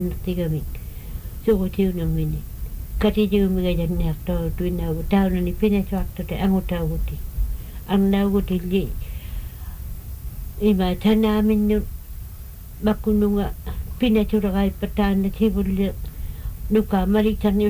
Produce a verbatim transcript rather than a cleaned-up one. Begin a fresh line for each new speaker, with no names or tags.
tigamik suku tiu na mini kati tiu mga jan ni akto tuin na tau na ni pina tu akto te ango tau guti ang na guti li ima tana min makununga pina tu ragai patan na tibuli nuka malik tan